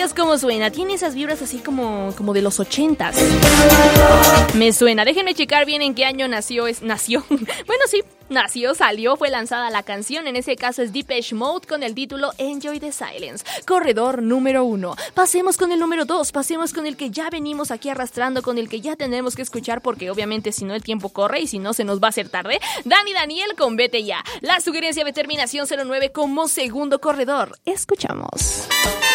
Dios, cómo suena. Tiene esas vibras así como de los 80s. Me suena. Déjenme checar bien en qué año nació. Bueno, sí, salió, fue lanzada la canción. En ese caso es Depeche Mode con el título Enjoy the Silence. Corredor número 1. Pasemos con el número 2. Pasemos con el que ya venimos aquí arrastrando, con el que ya tenemos que escuchar, porque obviamente si no el tiempo corre y si no se nos va a hacer tarde. Dani Daniel con Vete Ya. La sugerencia de terminación 09 como segundo corredor. Escuchamos.